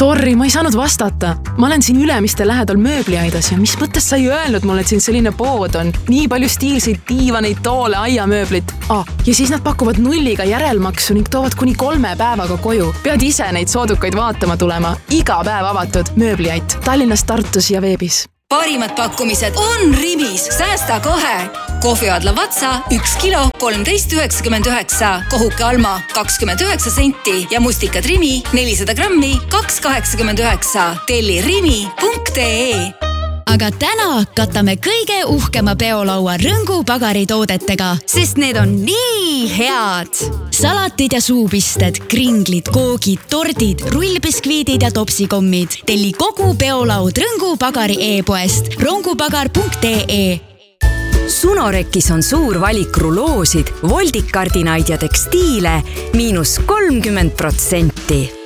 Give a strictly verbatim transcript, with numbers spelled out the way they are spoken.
Sorry, ma ei saanud vastata. Ma olen siin Ülemiste lähedal mööbliaidas ja mis mõttes sa ei öelnud mulle, et siin selline pood on? Nii palju stiilseid diivaneid, toole, aiamööblit. Ah, ja siis nad pakuvad nulliga järelmaksu ning toovad kuni kolme päevaga koju. Pead ise neid soodukaid vaatama tulema. Iga päev avatud mööbliait. Tallinnas, Tartus ja veebis. Parimad pakkumised on Rimis. Säästa kohe. Kohviadla Vatsa üks kilo kolmteist üheksakümmend üheksa. Kohuke Alma kakskümmend üheksa senti ja mustikad Rimi nelisada grammi kaks kaheksakümmend üheksa. Telli rimi punkt ee. Aga täna katame kõige uhkema peolaua Rõngu pagaritoodetega, sest need on nii head. Salatid ja suupisted, kringlid, koogid, tordid, rullbiskviidid ja topsikommid. Telli kogu peolaud Rõngu pagari e-poest rongupagar punkt ee. Sunorekis on suur valik ruloosid, voldikardinaid ja tekstiile miinus kolmkümmend protsenti.